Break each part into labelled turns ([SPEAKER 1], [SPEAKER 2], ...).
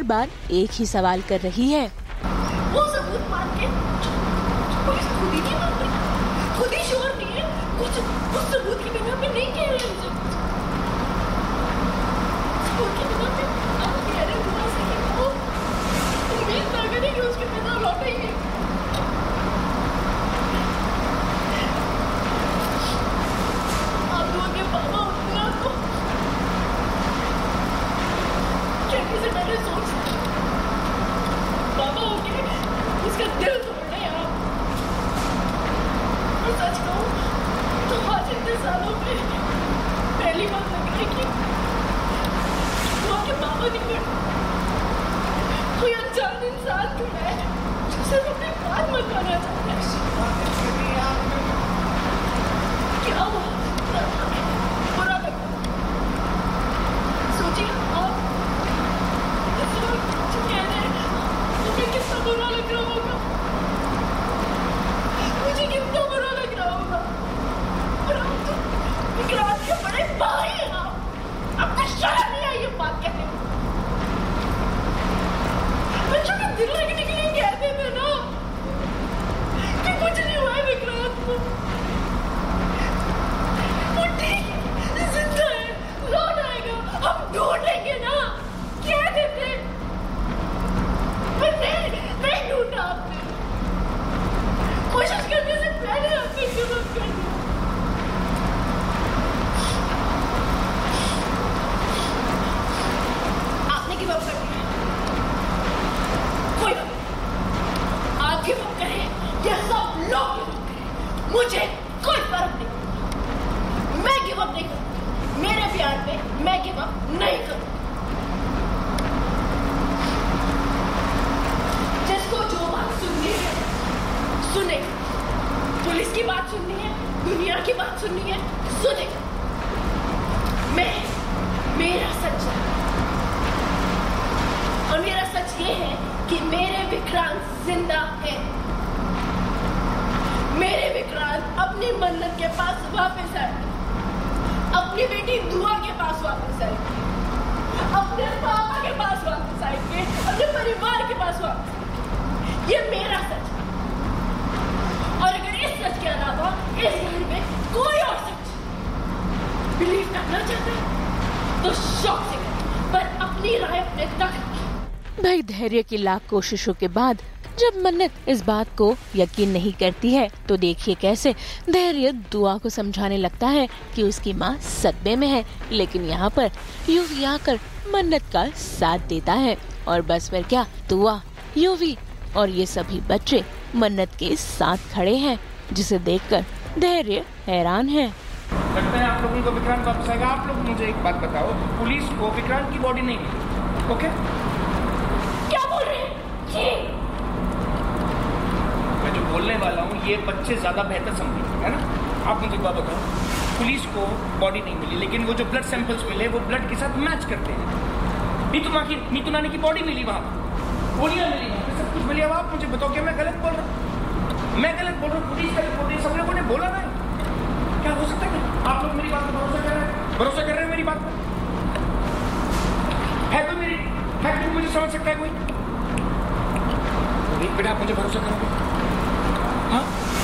[SPEAKER 1] बार एक ही सवाल कर रही है।
[SPEAKER 2] वो सबूत मान के पुलिस खुद ही नहीं मान रही, खुद ही श्योर नहीं है, कुछ उस सबूत की बिना पे नहीं कह रहे मुझे। सबूत की बिना पे आप कह रहे हुआ से कि वो उम्मीद ना करें कि उसके पिता लौटेंगे। आप लोगों के बाबा उठने आपको कहने से पहले सोच बाबा हो के उसका दिल तोड़ने आप। और सच कहूं तो आज इतने सालों में पहली बार लग रहा है कि वो आपके बाबा नहीं कर कोई अनजान इंसान तो है जो सिर्फ अपने बात मनवाना चाहता है। क्या हुआ? बुरा लगा। सोचिए आप इस वक्त जो कह रहे हैं मुझे कितना बुरा लग रहा होगा, मुझे कितना बुरा लग रहा होगा। और आप तो विक्रांत के बड़े भाई हैं, आपको शर्म नहीं आई ये बात कहने में? बच्चों के दिल लगने के लिए कहते थे ना कि कुछ नहीं हुआ है विक्रांत को, वो ठीक है, जिंदा है, लौट आएगा, हम ढूंढेंगे ना, कहते थे। पर नहीं ढूंढा आपने, कोशिश करने से पहले आपने गिव अप कर दिया। आपने गिव अप कर दिया, कोई बात नहीं, आप गिव अप करें या सब लोग गिव अप करें, मुझे कोई फर्क नहीं पड़ता। मैं गिव अप नहीं करूँ, मेरे प्यार पे मैं गिव अप नहीं करूँ। जिसको जो बात सुननी है सुने, पुलिस की बात सुननी है, दुनिया की बात सुननी है, सुने। मेरा सच है, और मेरा सच ये है कि मेरे विक्रांत जिंदा है। मेरे विक्रांत अपनी मन्नत के पास वापस आए, अपनी बेटी दुआ के पास वापस आएंगे, अपने पापा के पास वापस आएंगे, अपने परिवार के पास वापस आएंगे। ये मेरा सच है। और अगर इस सच के अलावा इस घर में कोई और सच बिलीव करना चाहता है तो शौक से करें, पर अपनी राय अपने तक रखें।
[SPEAKER 1] भाई धैर्य की लाख कोशिशों के बाद जब मन्नत इस बात को यकीन नहीं करती है तो देखिए कैसे धैर्य दुआ को समझाने लगता है कि उसकी माँ सदमे में है, लेकिन यहाँ पर यूवी आकर मन्नत का साथ देता है। और बस फिर क्या, दुआ, यूवी और ये सभी बच्चे मन्नत के साथ खड़े हैं, जिसे देखकर धैर्य हैरान है।
[SPEAKER 3] लगता है आप लोगों को विक्रांत वापस आएगा। आप लोग मुझे एक बात बताओ, पुलिस को विक्रांत की बॉडी नहीं मिली, ओके?
[SPEAKER 2] क्या बोल रहे हैं?
[SPEAKER 3] मैं जो बोलने वाला हूँ ये बच्चे ज्यादा बेहतर समझेंगे, है ना? आप मुझे एक बात बताओ, पुलिस को बॉडी नहीं मिली, लेकिन वो जो ब्लड सैंपल्स मिले वो ब्लड के साथ मैच करते हैं। नीतू नानी की बॉडी मिली वहाँ, गोलियां मिली, सब कुछ मिली। अब आप मुझे बताओ, क्या मैं गलत बोल रहा हूँ? मैं गलत बोल रहा हूँ? पुलिस गलत बोल रही है, सब लोगों ने बोला ना। क्या हो सकता है? आप लोग मेरी बात पर भरोसा कर रहे हैं मेरी बात पर? है तो मेरी है, मुझे समझ सकता है कोई? बेटा आप मुझे भरोसा करोगे? हाँ,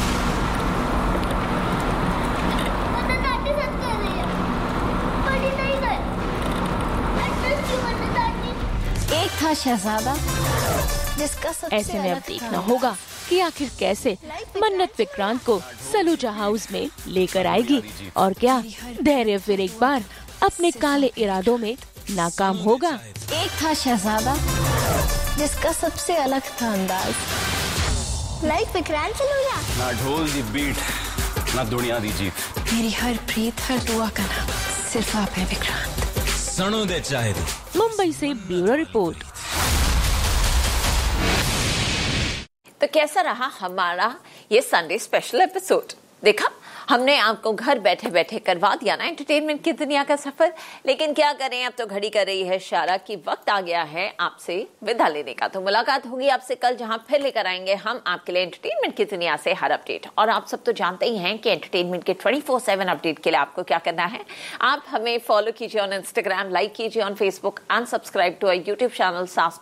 [SPEAKER 4] एक था शहजादा जिसका सबसे
[SPEAKER 1] ऐसे में अब देखना होगा कि आखिर कैसे मन्नत विक्रांत को सलूजा हाउस में लेकर आएगी, और क्या धैर्य फिर एक बार अपने काले इरादों में नाकाम होगा।
[SPEAKER 4] एक था शहजादा जिसका सबसे अलग था अंदाज, लाइक विक्रांत सलूजा।
[SPEAKER 5] ना ढोल दी बीट, ना दुनिया दी जीत,
[SPEAKER 4] मेरी हर प्रीत, हर दुआ का नाम सिर्फ आप है विक्रांत।
[SPEAKER 5] सणों दे चाहे दी।
[SPEAKER 1] मुंबई से ब्यूरो रिपोर्ट।
[SPEAKER 6] तो कैसा रहा हमारा ये संडे स्पेशल एपिसोड? देखा, हमने आपको घर बैठे बैठे करवा दिया ना एंटरटेनमेंट की दुनिया का सफर। लेकिन क्या करें, अब तो घड़ी कर रही है इशारा कि वक्त आ गया है आपसे विदा लेने का। तो मुलाकात होगी आपसे कल, जहां फिर लेकर आएंगे हम आपके लिए एंटरटेनमेंट की दुनिया से हर अपडेट। और आप सब तो जानते ही हैं कि एंटरटेनमेंट के 24/7 अपडेट के लिए आपको क्या करना है। आप हमें फॉलो कीजिए ऑन इंस्टाग्राम, लाइक कीजिए on Facebook and subscribe to our YouTube channel सास